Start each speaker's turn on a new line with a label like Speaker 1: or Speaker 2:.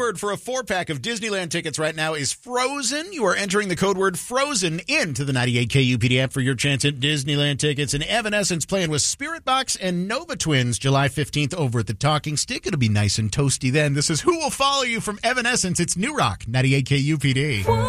Speaker 1: word for a 4-pack of Disneyland tickets right now is Frozen. You are entering the code word Frozen into the 98K UPD app for your chance at Disneyland tickets. And Evanescence playing with Spirit Box and Nova Twins July 15th over at the Talking Stick. It'll be nice and toasty then. This is Who Will Follow You from Evanescence. It's New Rock, 98K UPD.